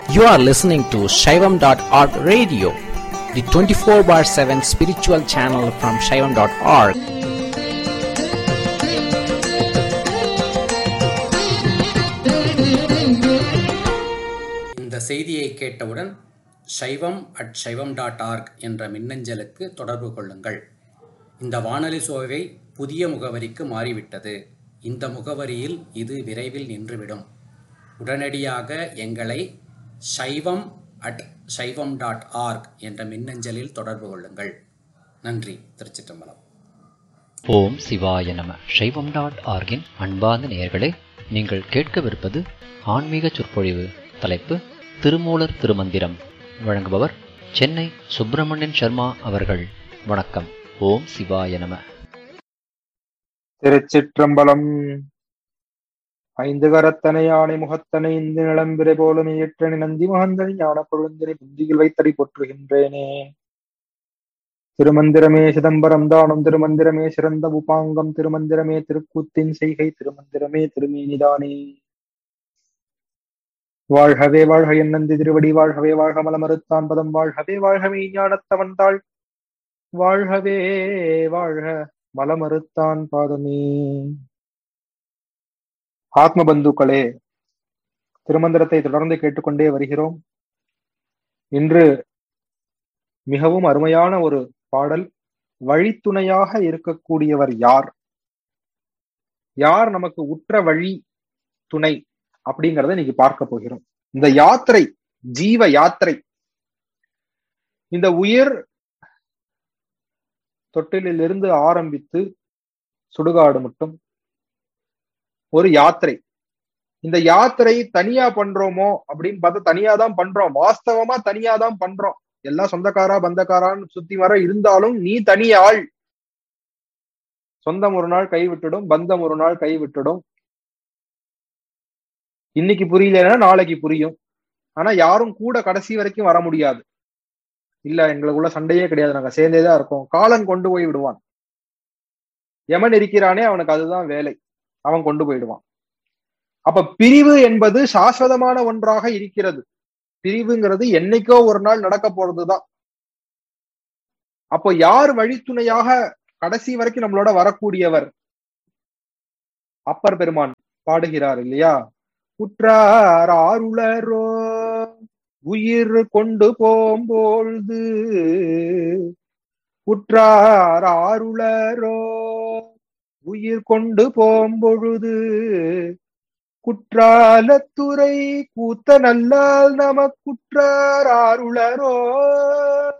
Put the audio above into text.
You are listening to Shaivam.org radio, the 24/7 spiritual channel from Shaivam.org. இந்த செய்தியை கேட்டவுடன் shaivam@shaivam.org என்ற மின்னஞ்சலுக்கு தொடர்பு கொள்ளுங்கள். இந்த வானொலி சோவை புதிய முகவரிக்கு மாறிவிட்டது. இந்த முகவரியில் இது விரைவில் நின்றுவிடும். உடனடியாக எங்களை shaivam@shaivam.org என்ற மின்னஞ்சலில் தொடர்பு கொள்ளுங்கள். நன்றி. திருச்சிற்றம்பலம். ஓம் சிவாய நம. Shaivam.org-இன் அன்பார்ந்த நேயர்களே, நீங்கள் கேட்கவிருப்பது ஆன்மீக சொற்பொழிவு. தலைப்பு திருமூலர் திருமந்திரம். வழங்குபவர் சென்னை சுப்பிரமணியன் சர்மா அவர்கள். வணக்கம். ஓம் சிவாய நம. திருச்சிற்றம்பலம். ஐந்து கரத்தனை யானை முகத்தனை இந்து நிலம்பிரை போல நீற்றனை நந்தி மகந்தனை ஞான கொழுந்தனை புந்தியில் வைத்தடி போற்றுகின்றேனே. திருமந்திரமே சிதம்பரம் தானம், திருமந்திரமே சிறந்த உபாங்கம், திருமந்திரமே திருக்கூத்தின் செய்கை, திருமந்திரமே திருமேனிதானே. வாழ்கவே வாழ்க என் நந்தி திருவடி, வாழ்கவே வாழ்க மலமறுத்தான் பதம், வாழ்கவே வாழ்கவே ஞானத்தவன் தாள், வாழ்கவே வாழ்க மலமறுத்தான் பாதமே. ஆத்ம பந்துக்களே, திருமந்திரத்தை தொடர்ந்து கேட்டுக்கொண்டே வருகிறோம். இன்று மிகவும் அருமையான ஒரு பாடல். வழித்துணையாக இருக்கக்கூடியவர் யார், யார் நமக்கு உற்ற வழி துணை அப்படிங்கிறத இன்னைக்கு பார்க்க போகிறோம். இந்த யாத்திரை ஜீவ யாத்திரை, இந்த உயிர் தொட்டிலிருந்து ஆரம்பித்து சுடுகாடு மட்டும் ஒரு யாத்திரை. இந்த யாத்திரை தனியா பண்றோமோ அப்படின்னு பார்த்தா தனியா தான் பண்றோம். வாஸ்தவமா தனியா தான் பண்றோம். எல்லாம் சொந்தக்காரா பந்தக்காரான்னு சுத்தி வர இருந்தாலும் நீ தனியாள். சொந்தம் ஒரு நாள் கைவிட்டுடும், பந்தம் ஒரு நாள் கைவிட்டுடும். இன்னைக்கு புரியலன்னா நாளைக்கு புரியும். ஆனா யாரும் கூட கடைசி வரைக்கும் வர முடியாது. இல்ல எங்களுக்குள்ள சண்டையே கிடையாது, நாங்க சேர்ந்தேதான் இருக்கோம். காலன் கொண்டு போய் விடுவான். யமன் இருக்கிறானே, அவனுக்கு அதுதான் வேலை, அவன் கொண்டு போயிடுவான். அப்ப பிரிவு என்பது சாஸ்வதமான ஒன்றாக இருக்கிறது. பிரிவுங்கிறது என்னைக்கோ ஒரு நாள் நடக்க போறதுதான். அப்போ யார் வழித்துணையாக கடைசி வரைக்கும் நம்மளோட வரக்கூடியவர்? அப்பர் பெருமான் பாடுகிறார் இல்லையா? உற்றார் ஆருளரோ உயிர் கொண்டு போம்பொழுது, உற்றார் ஆருளரோ உயிர் கொண்டு போம்பொழுது, குற்றாலத்துறை கூத்த நல்லால் நமக்குற்றார் ஆருளரோ.